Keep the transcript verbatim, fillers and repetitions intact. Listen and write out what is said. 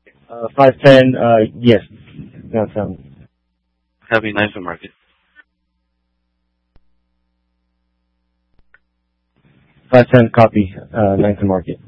Uh, five ten, uh, yes. That's, um, Copy, nine to market. five ten, copy, uh, nine to market.